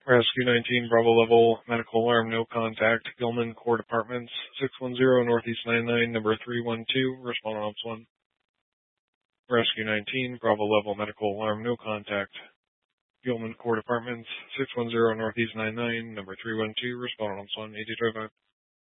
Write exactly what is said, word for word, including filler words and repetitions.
Rescue nineteen, Bravo level, medical alarm, no contact, Gilman Court Apartments, six one zero Northeast ninety-nine, number three one two, respond on ops one. Rescue nineteen, Bravo level, medical alarm, no contact, Gilman Court Apartments, six one zero Northeast ninety-nine, number three one two, respond on ops one, eighty-five.